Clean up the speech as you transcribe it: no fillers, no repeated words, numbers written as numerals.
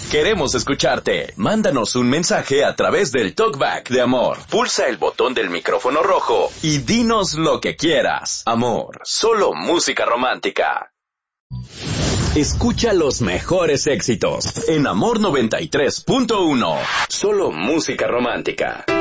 Queremos escucharte. Mándanos un mensaje a través del TalkBack de Amor. Pulsa el botón del micrófono rojo y dinos lo que quieras. Amor, solo música romántica. Escucha los mejores éxitos en Amor 93.1. Solo música romántica.